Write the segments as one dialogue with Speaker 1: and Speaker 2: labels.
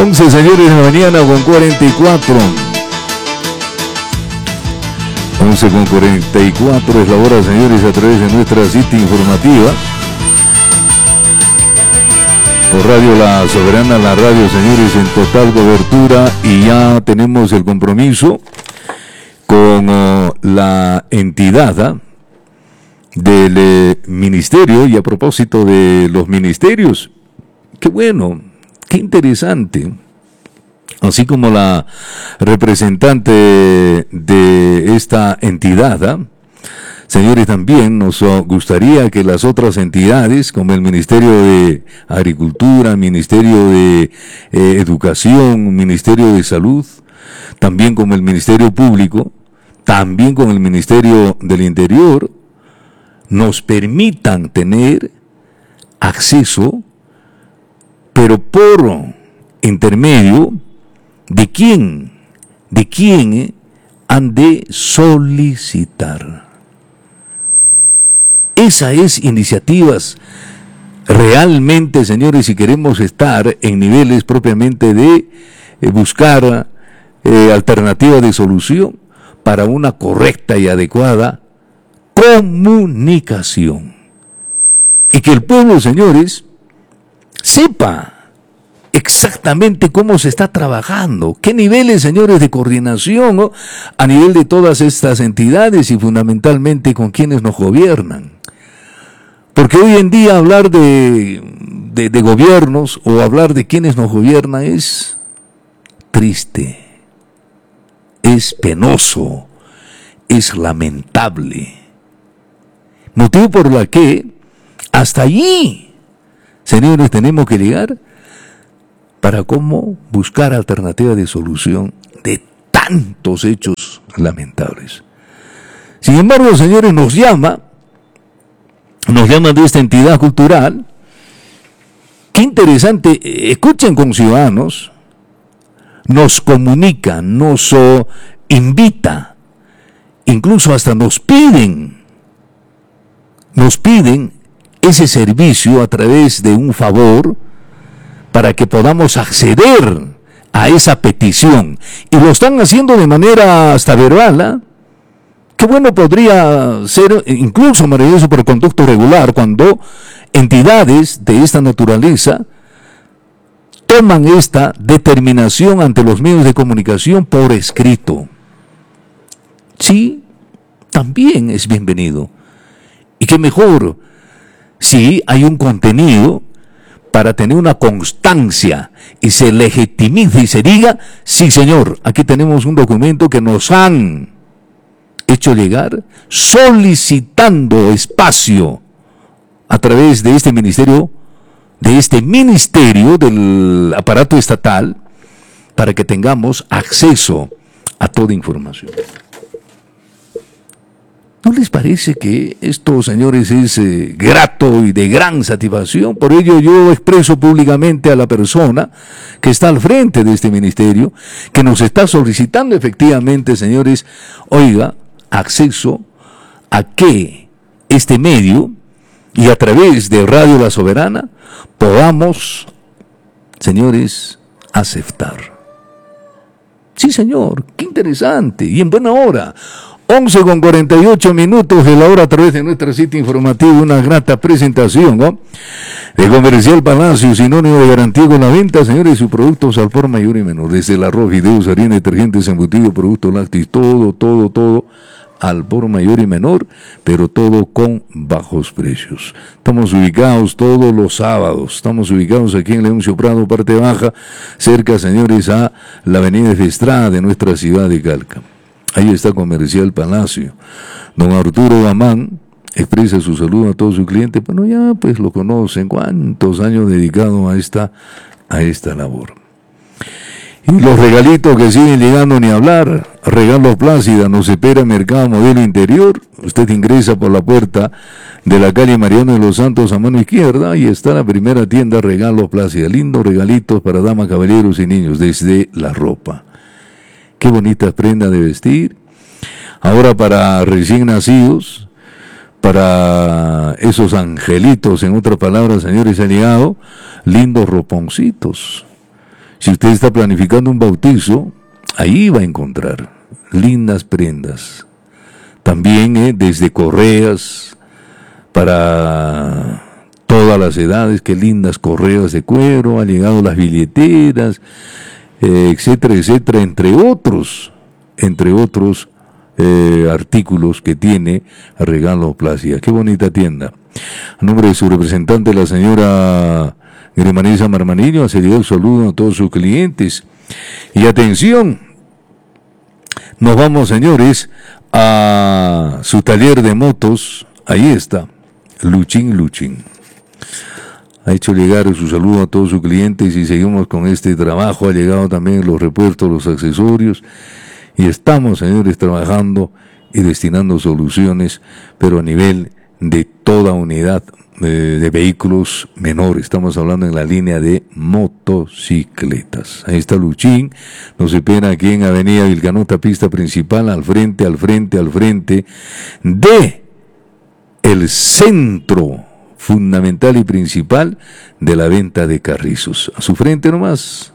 Speaker 1: 11, señores, de la mañana con 44. 11 con 44 es la hora, señores, a través de nuestra cita informativa. Por Radio La Soberana, la radio, señores, en total cobertura, y ya tenemos el compromiso con la entidad del ministerio. Y a propósito de los ministerios, qué bueno, qué interesante, así como la representante de esta entidad, señores, también nos gustaría que las otras entidades, como el Ministerio de Agricultura, Ministerio de Educación, Ministerio de Salud, también como el Ministerio Público, también con el Ministerio del Interior, nos permitan tener acceso, pero por intermedio de quién han de solicitar. Esa es iniciativas realmente, señores, si queremos estar en niveles propiamente de buscar alternativas de solución para una correcta y adecuada comunicación. Y que el pueblo, señores, sepa exactamente cómo se está trabajando, qué niveles, señores, de coordinación, ¿no?, a nivel de todas estas entidades y fundamentalmente con quienes nos gobiernan. Porque hoy en día hablar de gobiernos o hablar de quienes nos gobiernan es triste, es penoso, es lamentable. Motivo por la que hasta allí, señores, tenemos que llegar para cómo buscar alternativas de solución de tantos hechos lamentables. Sin embargo, señores, nos llaman de esta entidad cultural. Qué interesante, escuchen con ciudadanos, nos comunica, nos invita, incluso hasta nos piden ese servicio a través de un favor para que podamos acceder a esa petición. Y lo están haciendo de manera hasta verbal, ¿eh? Qué bueno podría ser incluso maravilloso por el conducto regular cuando entidades de esta naturaleza toman esta determinación ante los medios de comunicación por escrito. Sí, también es bienvenido. Y qué mejor si hay un contenido para tener una constancia y se legitimice y se diga, sí señor, aquí tenemos un documento que nos han hecho llegar solicitando espacio a través de este ministerio del aparato estatal, para que tengamos acceso a toda información. ¿No les parece que esto, señores, es grato y de gran satisfacción? Por ello yo expreso públicamente a la persona que está al frente de este ministerio, que nos está solicitando efectivamente, señores, oiga, acceso a que este medio y a través de Radio La Soberana podamos, señores, aceptar. Sí, señor, qué interesante y en buena hora. 11 con 48 minutos de la hora a través de nuestra cita informativa, una grata presentación, ¿no?, de Comercial Palacio, sinónimo de garantía con la venta, señores, sus productos al por mayor y menor, desde el arroz, fideos, harina, detergentes, embutidos, productos lácteos, todo al por mayor y menor, pero todo con bajos precios. Estamos ubicados todos los sábados, estamos ubicados aquí en Leoncio Prado, parte baja, cerca, señores, a la avenida de Estrada de nuestra ciudad de Calca. Ahí está Comercial Palacio. Don Arturo Gamán expresa su saludo a todos sus clientes. Bueno, ya pues lo conocen, cuántos años dedicado a esta labor. Y los regalitos que siguen llegando, ni hablar. Regalos Plácida, nos espera Mercado Modelo Interior. Usted ingresa por la puerta de la calle Mariano de los Santos a mano izquierda. Ahí está la primera tienda Regalos Plácida. Lindos regalitos para damas, caballeros y niños, desde la ropa. Qué bonitas prendas de vestir. Ahora para recién nacidos, para esos angelitos, en otras palabras, señores, han llegado lindos roponcitos. Si usted está planificando un bautizo, ahí va a encontrar lindas prendas. También desde correas para todas las edades, qué lindas correas de cuero, han llegado las billeteras, etcétera, etcétera, entre otros artículos que tiene Regalo Placia. Qué bonita tienda. A nombre de su representante, la señora Grimanesa Marmanillo, hace llegar el saludo a todos sus clientes. Y atención, nos vamos, señores, a su taller de motos. Ahí está, Luchín. Ha hecho llegar su saludo a todos sus clientes y seguimos con este trabajo. Ha llegado también los repuestos, los accesorios. Y estamos, señores, trabajando y destinando soluciones, pero a nivel de toda unidad de vehículos menores. Estamos hablando en la línea de motocicletas. Ahí está Luchín, nos espera aquí en Avenida Vilcanota, pista principal, al frente de el centro fundamental y principal de la venta de carrizos. A su frente nomás.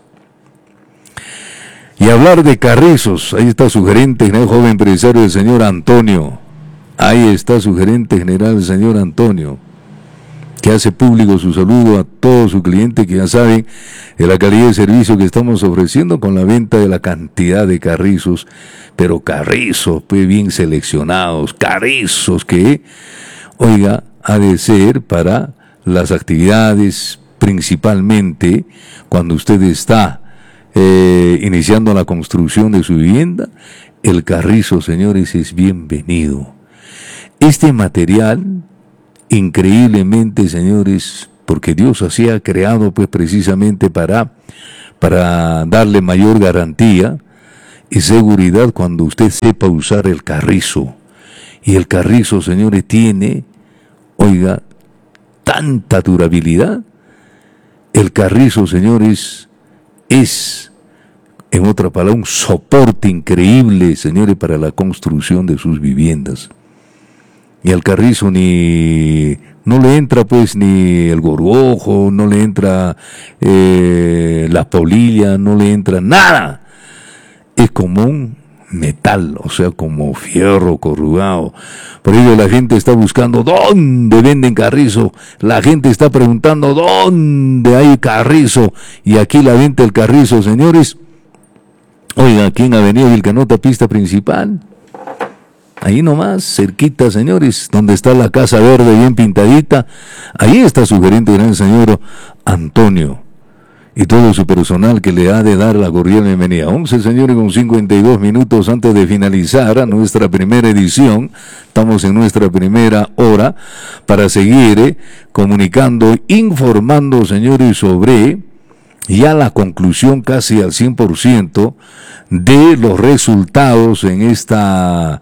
Speaker 1: Y hablar de carrizos, ahí está su gerente general, joven empresario, el señor Antonio. Ahí está su gerente general, el señor Antonio, que hace público su saludo a todos sus clientes que ya saben de la calidad de servicio que estamos ofreciendo con la venta de la cantidad de carrizos, pero carrizos pues bien seleccionados, carrizos que, oiga, ha de ser para las actividades, principalmente cuando usted está iniciando la construcción de su vivienda. El carrizo, señores, es bienvenido. Este material, increíblemente, señores, porque Dios así ha creado pues precisamente para darle mayor garantía y seguridad cuando usted sepa usar el carrizo. Y el carrizo, señores, tiene, oiga, tanta durabilidad. El carrizo, señores, es, en otra palabra, un soporte increíble, señores, para la construcción de sus viviendas. Y al carrizo no le entra pues ni el gorgojo, no le entra la polilla, no le entra nada. Es como un metal, o sea, como fierro corrugado. Por ello la gente está buscando dónde venden carrizo, la gente está preguntando dónde hay carrizo, y aquí la venta del carrizo, señores, oiga, aquí en Avenida Vilcanota, pista principal, ahí nomás, cerquita, señores, donde está la Casa Verde bien pintadita, ahí está su gerente gran señor Antonio y todo su personal que le ha de dar la cordial bienvenida. 11, señores, con 52 minutos antes de finalizar nuestra primera edición. Estamos en nuestra primera hora para seguir comunicando, informando, señores, sobre ya la conclusión casi al 100% de los resultados en esta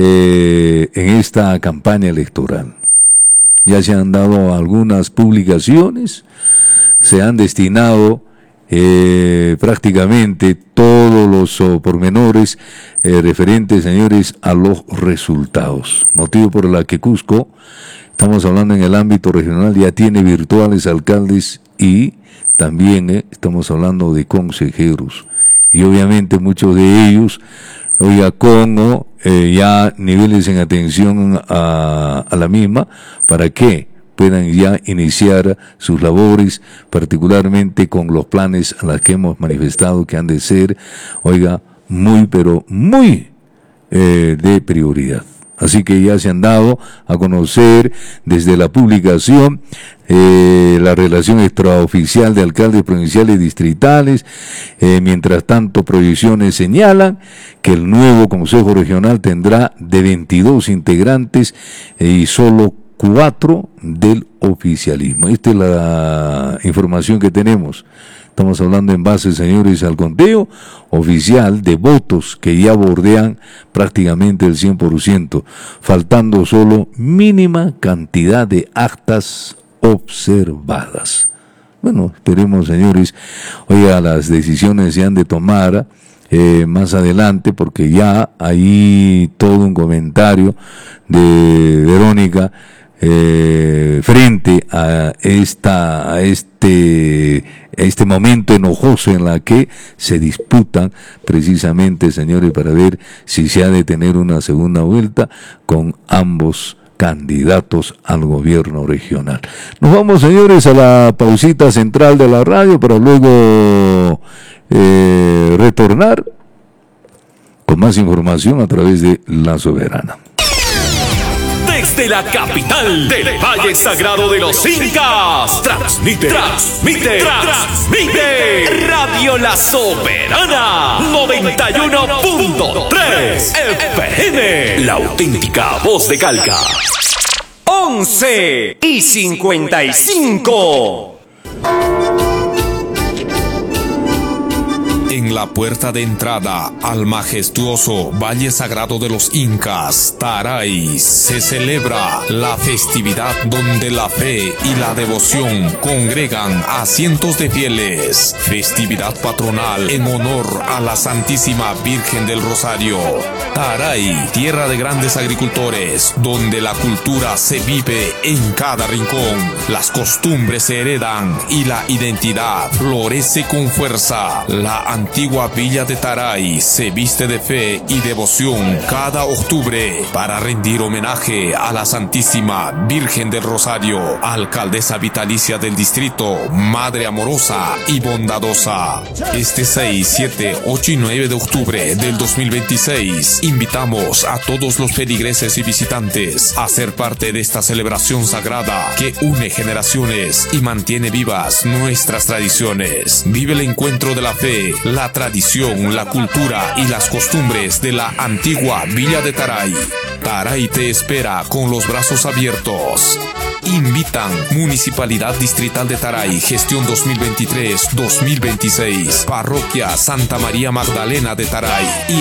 Speaker 1: campaña electoral. Ya se han dado algunas publicaciones, se han destinado prácticamente todos los pormenores referentes, señores, a los resultados. Motivo por el que Cusco, estamos hablando en el ámbito regional, ya tiene virtuales alcaldes y también estamos hablando de consejeros. Y obviamente muchos de ellos, oiga, con ya niveles en atención a la misma, ¿para qué? Puedan ya iniciar sus labores, particularmente con los planes a los que hemos manifestado que han de ser, oiga, muy, pero muy de prioridad. Así que ya se han dado a conocer desde la publicación la relación extraoficial de alcaldes provinciales y distritales. Mientras tanto, proyecciones señalan que el nuevo Consejo Regional tendrá de 22 integrantes y solo 4 del oficialismo. Esta es la información que tenemos. Estamos hablando en base, señores, al conteo oficial de votos que ya bordean prácticamente el 100%, faltando solo mínima cantidad de actas observadas. Bueno, esperemos, señores, oiga, las decisiones se han de tomar más adelante, porque ya hay todo un comentario de Verónica frente a este este momento enojoso en la que se disputan precisamente, señores, para ver si se ha de tener una segunda vuelta con ambos candidatos al gobierno regional. Nos vamos, señores, a la pausita central de la radio para luego retornar con más información a través de La Soberana.
Speaker 2: Desde la capital del Valle Sagrado de los Incas, transmite Radio La Soberana 91.3 FM, la auténtica voz de Calca.
Speaker 3: 11:55.
Speaker 4: En la puerta de entrada al majestuoso Valle Sagrado de los Incas, Taray, se celebra la festividad donde la fe y la devoción congregan a cientos de fieles. Festividad patronal en honor a la Santísima Virgen del Rosario. Taray, tierra de grandes agricultores, donde la cultura se vive en cada rincón, las costumbres se heredan y la identidad florece con fuerza. La antigua villa de Taray se viste de fe y devoción cada octubre para rendir homenaje a la Santísima Virgen del Rosario, alcaldesa vitalicia del distrito, madre amorosa y bondadosa. Este 6, 7, 8 y 9 de octubre del 2026 invitamos a todos los feligreses y visitantes a ser parte de esta celebración sagrada que une generaciones y mantiene vivas nuestras tradiciones. Vive el encuentro de la fe, la tradición, la cultura y las costumbres de la antigua villa de Taray. Taray te espera con los brazos abiertos. Invitan Municipalidad Distrital de Taray, gestión 2023-2026, Parroquia Santa María Magdalena de Taray y